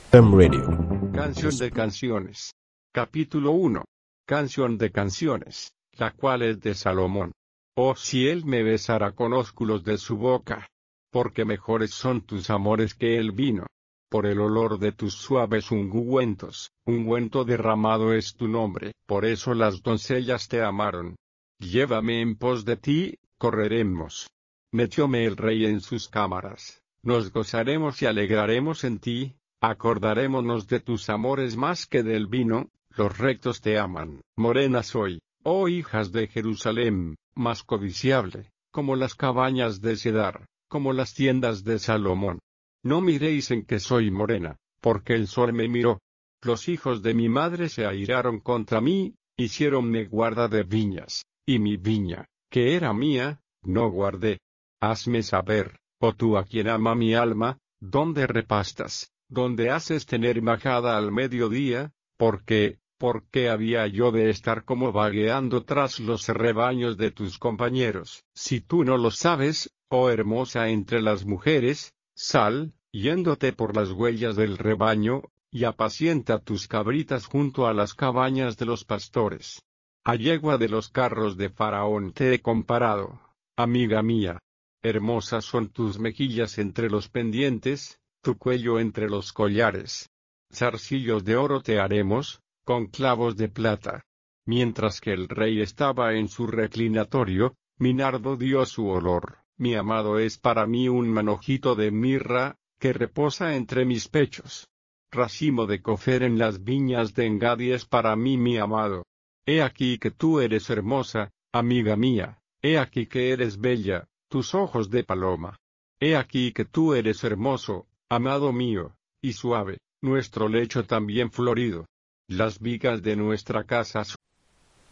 Radio. Canción de canciones. Capítulo 1. Canción de canciones, la cual es de Salomón. Oh, si él me besara con ósculos de su boca. Porque mejores son tus amores que el vino. Por el olor de tus suaves ungüentos, ungüento derramado es tu nombre. Por eso las doncellas te amaron. Llévame en pos de ti, correremos. Metióme el rey en sus cámaras. Nos gozaremos y alegraremos en ti. Acordarémonos de tus amores más que del vino, los rectos te aman. Morena soy, oh hijas de Jerusalén, más codiciable, como las cabañas de Cedar, como las tiendas de Salomón. No miréis en que soy morena, porque el sol me miró. Los hijos de mi madre se airaron contra mí, hiciéronme guarda de viñas, y mi viña, que era mía, no guardé. Hazme saber, oh tú a quien ama mi alma, ¿dónde repastas? ¿Dónde haces tener majada al mediodía? ¿Por qué había yo de estar como vagueando tras los rebaños de tus compañeros? Si tú no lo sabes, oh hermosa entre las mujeres, sal, yéndote por las huellas del rebaño, y apacienta tus cabritas junto a las cabañas de los pastores. A yegua de los carros de Faraón te he comparado, amiga mía. Hermosas son tus mejillas entre los pendientes, tu cuello entre los collares. Zarcillos de oro te haremos, con clavos de plata. Mientras que el rey estaba en su reclinatorio, mi nardo dio su olor. Mi amado es para mí un manojito de mirra, que reposa entre mis pechos. Racimo de cofer en las viñas de Engadi es para mí mi amado. He aquí que tú eres hermosa, amiga mía, he aquí que eres bella, tus ojos de paloma. He aquí que tú eres hermoso, amado mío, y suave, nuestro lecho también florido. Las vigas de nuestra casa